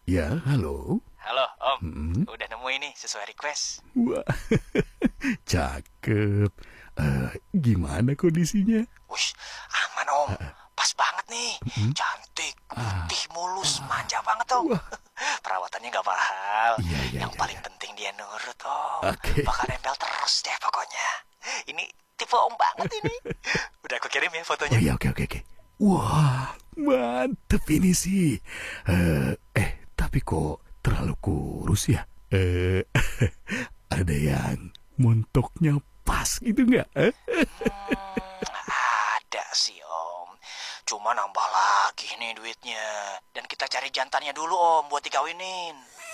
Ya, halo. Halo, Om. Mm, Udah nemu ini sesuai request. Wah, cakep. Gimana kondisinya? Wush, aman, Om. Pas banget nih. Mm, Cantik, ah, putih, mulus, ah, manja banget, Om. Wah, Perawatannya gak mahal. iya, iya, Yang iya, paling iya. penting dia nurut, Om. Oke. Bakal nempel terus deh pokoknya. Ini tipe Om banget ini. Udah aku kirim ya Oh fotonya. iya, oke, oke, oke. Wah, mantep ini sih. Tapi kok terlalu kurus ya? Ada yang montoknya pas gitu nggak? Ada sih, Om. Cuma nambah lagi nih duitnya. Dan kita cari jantannya dulu, Om, buat dikawinin.